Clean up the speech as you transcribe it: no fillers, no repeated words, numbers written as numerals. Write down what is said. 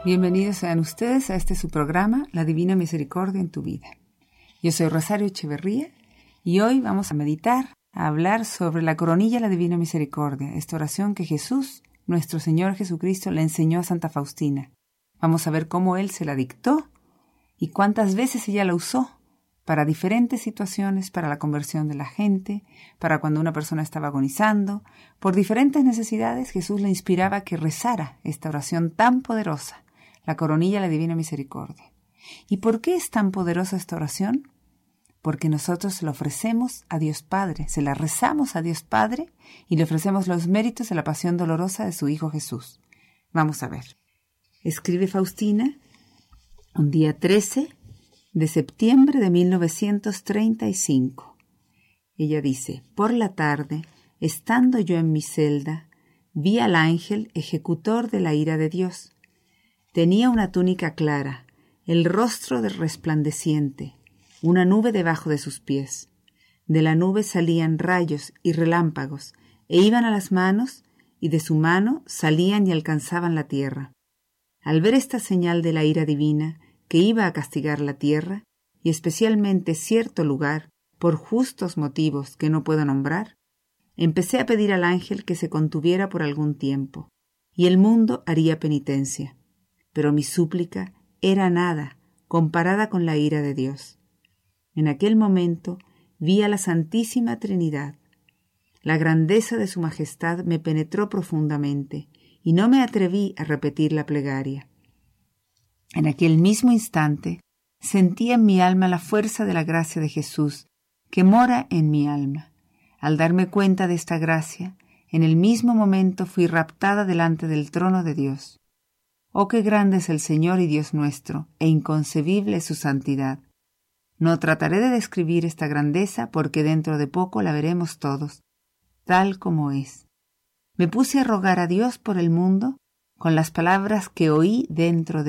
Bienvenidos sean ustedes a su programa, La Divina Misericordia en tu vida. Yo soy Rosario Echeverría y hoy vamos a meditar, a hablar sobre la coronilla de la Divina Misericordia, esta oración que Jesús, nuestro Señor Jesucristo, le enseñó a Santa Faustina. Vamos a ver cómo Él se la dictó y cuántas veces ella la usó para diferentes situaciones, para la conversión de la gente, para cuando una persona estaba agonizando. Por diferentes necesidades, Jesús le inspiraba a que rezara esta oración tan poderosa, la coronilla de la Divina Misericordia. ¿Y por qué es tan poderosa esta oración? Porque nosotros se la ofrecemos a Dios Padre, se la rezamos a Dios Padre y le ofrecemos los méritos de la pasión dolorosa de su Hijo Jesús. Vamos a ver. Escribe Faustina un día 13 de septiembre de 1935. Ella dice: por la tarde, estando yo en mi celda, vi al ángel ejecutor de la ira de Dios. Tenía una túnica clara, el rostro resplandeciente, una nube debajo de sus pies. De la nube salían rayos y relámpagos, e iban a las manos, y de su mano salían y alcanzaban la tierra. Al ver esta señal de la ira divina, que iba a castigar la tierra, y especialmente cierto lugar, por justos motivos que no puedo nombrar, empecé a pedir al ángel que se contuviera por algún tiempo, y el mundo haría penitencia. Pero mi súplica era nada comparada con la ira de Dios. En aquel momento vi a la Santísima Trinidad. La grandeza de su majestad me penetró profundamente, y no me atreví a repetir la plegaria. En aquel mismo instante sentí en mi alma la fuerza de la gracia de Jesús, que mora en mi alma. Al darme cuenta de esta gracia, en el mismo momento fui raptada delante del trono de Dios. Oh, qué grande es el Señor y Dios nuestro, e inconcebible es su santidad. No trataré de describir esta grandeza, porque dentro de poco la veremos todos, tal como es. Me puse a rogar a Dios por el mundo con las palabras que oí dentro de